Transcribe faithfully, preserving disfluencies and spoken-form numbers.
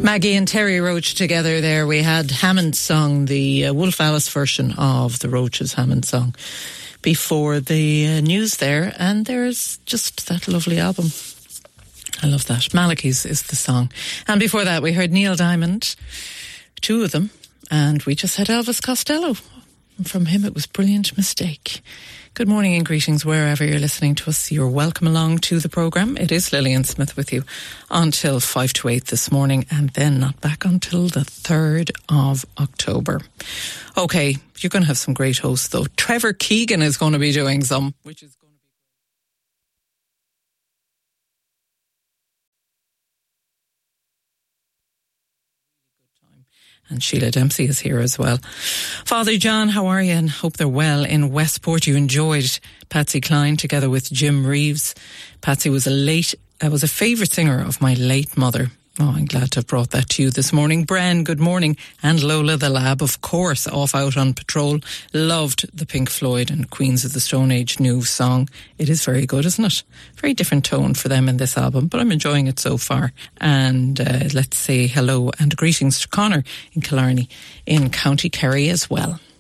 Maggie and Terry Roach together there. We had Hammond's song, the uh, Wolf Alice version of the Roaches' Hammond song before the uh, news there. And there's just that lovely album. I love that. Malachi's is the song. And before that we heard Neil Diamond, two of them. And we just had Elvis Costello. And from him it was Brilliant Mistake. Good morning and greetings wherever you're listening to us. You're welcome along to the programme. It is Lillian Smith with you until five to eight this morning, and then not back until the third of October. OK, you're going to have some great hosts though. Trevor Keegan is going to be doing some, which is going to be... And Sheila Dempsey is here as well. Father John, how are you? And hope they're well in Westport. You enjoyed Patsy Cline together with Jim Reeves. Patsy was a late, uh, was a favourite singer of my late mother. Oh, I'm glad to have brought that to you this morning. Bren, good morning. And Lola the Lab, of course, off out on patrol. Loved the Pink Floyd and Queens of the Stone Age new song. It is very good, isn't it? Very different tone for them in this album, but I'm enjoying it so far. And uh, let's say hello and greetings to Connor in Killarney in County Kerry as well.